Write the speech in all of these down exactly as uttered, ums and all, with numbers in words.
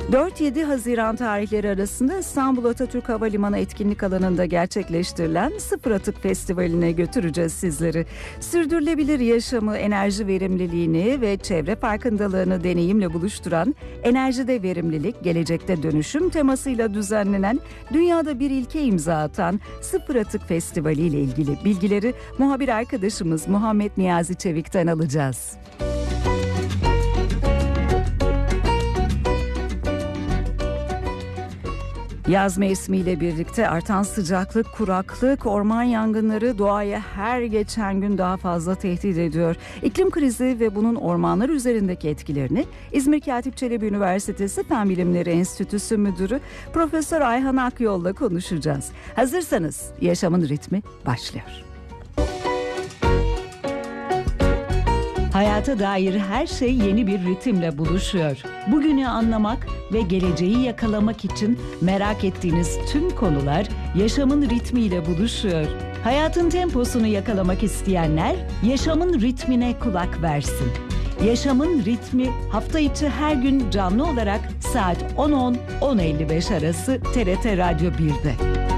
dört yedi Haziran tarihleri arasında İstanbul Atatürk Havalimanı etkinlik alanında gerçekleştirilen Sıfır Atık Festivali'ne götüreceğiz sizleri. Sürdürülebilir yaşamı, enerji verimliliğini ve çevre farkındalığını deneyimle buluşturan Enerjide Verimlilik, Gelecekte Dönüşüm temasıyla düzenlenen, dünyada bir ilke imza atan Sıfır Atık Festivali ile ilgili bilgileri muhabir arkadaşımız Muhammed Niyazi Çevik'ten alacağız. Yaz mevsimiyle birlikte artan sıcaklık, kuraklık, orman yangınları doğayı her geçen gün daha fazla tehdit ediyor. İklim krizi ve bunun ormanlar üzerindeki etkilerini İzmir Katip Çelebi Üniversitesi Fen Bilimleri Enstitüsü Müdürü Profesör Ayhan Akyol'la konuşacağız. Hazırsanız Yaşamın Ritmi başlıyor. Hayata dair her şey yeni bir ritimle buluşuyor. Bugünü anlamak ve geleceği yakalamak için merak ettiğiniz tüm konular yaşamın ritmiyle buluşuyor. Hayatın temposunu yakalamak isteyenler yaşamın ritmine kulak versin. Yaşamın ritmi hafta içi her gün canlı olarak saat on on on elli beş arası T R T Radyo bir'de.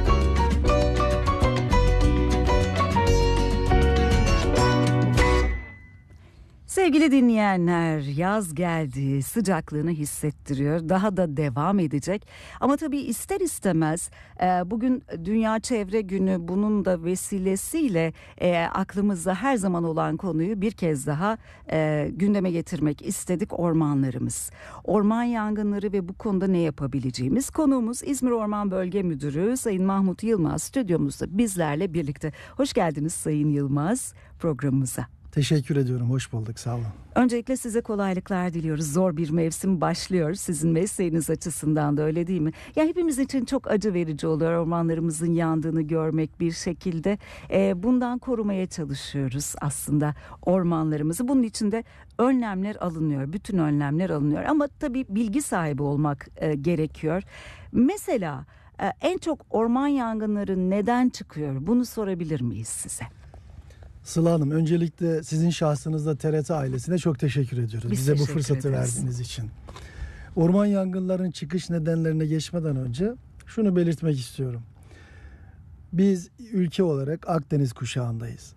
Sevgili dinleyenler, yaz geldi, sıcaklığını hissettiriyor, daha da devam edecek. Ama tabii ister istemez bugün Dünya Çevre Günü, bunun da vesilesiyle aklımızda her zaman olan konuyu bir kez daha gündeme getirmek istedik: ormanlarımız. Orman yangınları ve bu konuda ne yapabileceğimiz. Konuğumuz İzmir Orman Bölge Müdürü Sayın Mahmut Yılmaz stüdyomuzda bizlerle birlikte. Hoş geldiniz Sayın Yılmaz programımıza. Teşekkür ediyorum. Hoş bulduk. Sağ olun. Öncelikle size kolaylıklar diliyoruz. Zor bir mevsim başlıyor. Sizin mesleğiniz açısından da öyle değil mi? Ya hepimiz için çok acı verici oluyor ormanlarımızın yandığını görmek bir şekilde. E, bundan korumaya çalışıyoruz aslında ormanlarımızı. Bunun için de önlemler alınıyor. Bütün önlemler alınıyor. Ama tabii bilgi sahibi olmak e, gerekiyor. Mesela e, en çok orman yangınları neden çıkıyor? Bunu sorabilir miyiz size? Sıla Hanım, öncelikle sizin şahsınızda T R T ailesine çok teşekkür ediyoruz. Biz bize teşekkür bu fırsatı ederiz. verdiğiniz için. Orman yangınlarının çıkış nedenlerine geçmeden önce şunu belirtmek istiyorum. Biz ülke olarak Akdeniz kuşağındayız.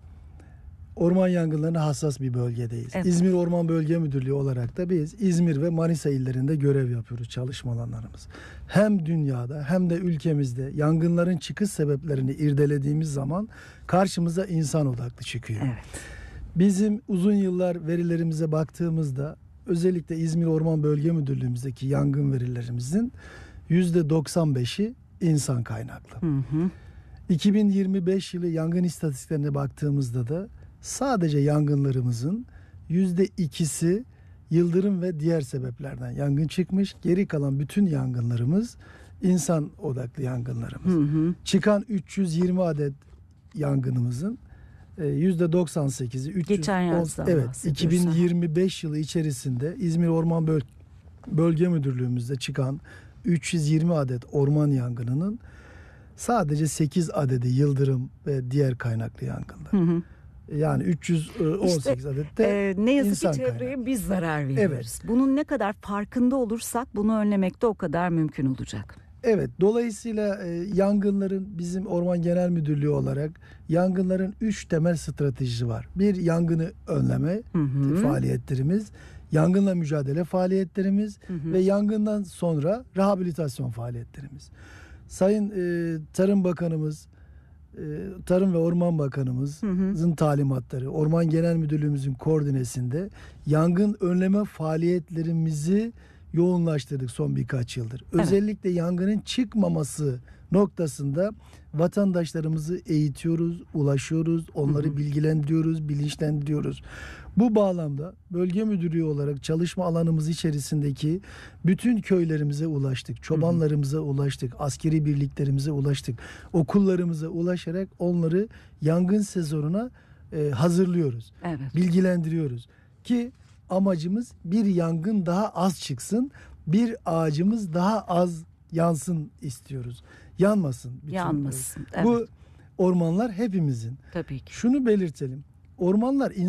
Orman yangınlarına hassas bir bölgedeyiz. Evet. İzmir Orman Bölge Müdürlüğü olarak da biz İzmir ve Manisa illerinde görev yapıyoruz, çalışma alanlarımız. Hem dünyada hem de ülkemizde yangınların çıkış sebeplerini irdelediğimiz zaman karşımıza insan odaklı çıkıyor. Evet. Bizim uzun yıllar verilerimize baktığımızda özellikle İzmir Orman Bölge Müdürlüğümüzdeki yangın verilerimizin yüzde doksan beşi insan kaynaklı. Hı hı. iki bin yirmi beş yılı yangın istatistiklerine baktığımızda da sadece yangınlarımızın yüzde ikisi yıldırım ve diğer sebeplerden yangın çıkmış. Geri kalan bütün yangınlarımız insan odaklı yangınlarımız. Hı hı. Çıkan üç yüz yirmi adet yangınımızın yüzde doksan sekizi üç yüz on, Geçen yazdan evet, iki bin yirmi beş yılı içerisinde İzmir Orman Böl- Bölge Müdürlüğümüzde çıkan üç yüz yirmi adet orman yangınının sadece sekiz adedi yıldırım ve diğer kaynaklı yangınlar. Hı hı. Yani üç yüz on sekiz işte, adet de e, ne yazık insan ki çevreye kaynaklı. biz zarar veriyoruz. Evet. Bunun ne kadar farkında olursak bunu önlemek de o kadar mümkün olacak. Evet, dolayısıyla e, yangınların bizim Orman Genel Müdürlüğü olarak yangınların üç temel stratejisi var. Bir, yangını önleme Hı hı. faaliyetlerimiz, yangınla mücadele faaliyetlerimiz Hı hı. ve yangından sonra rehabilitasyon faaliyetlerimiz. Sayın e, Tarım Bakanımız, e, Tarım ve Orman Bakanımızın hı hı. talimatları, Orman Genel Müdürlüğümüzün koordinesinde yangın önleme faaliyetlerimizi yoğunlaştırdık son birkaç yıldır. Evet. Özellikle yangının çıkmaması noktasında vatandaşlarımızı eğitiyoruz, ulaşıyoruz, onları hı hı. bilgilendiriyoruz, bilinçlendiriyoruz. Bu bağlamda bölge müdürlüğü olarak çalışma alanımız içerisindeki bütün köylerimize ulaştık, çobanlarımıza ulaştık, askeri birliklerimize ulaştık, okullarımıza ulaşarak onları yangın sezonuna e, hazırlıyoruz, evet. bilgilendiriyoruz ki amacımız bir yangın daha az çıksın, bir ağacımız daha az yansın istiyoruz. Yanmasın. Bütün Yanmasın. Evet. Bu ormanlar hepimizin. Tabii ki. Şunu belirtelim. Ormanlar